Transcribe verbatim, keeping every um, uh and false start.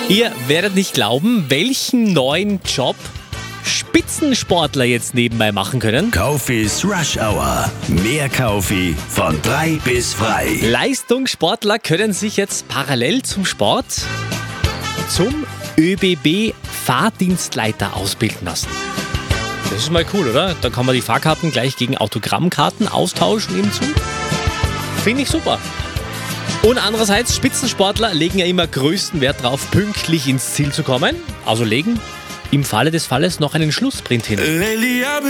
Ihr werdet nicht glauben, welchen neuen Job Spitzensportler jetzt nebenbei machen können. Kaufis Rush Hour. Mehr Kaufi von drei bis frei. Leistungssportler können sich jetzt parallel zum Sport zum ÖBB-Fahrdienstleiter ausbilden lassen. Das ist mal cool, oder? Da kann man die Fahrkarten gleich gegen Autogrammkarten austauschen im Zug. Finde ich super. Und andererseits, Spitzensportler legen ja immer größten Wert darauf, pünktlich ins Ziel zu kommen. Also legen im Falle des Falles noch einen Schlusssprint hin.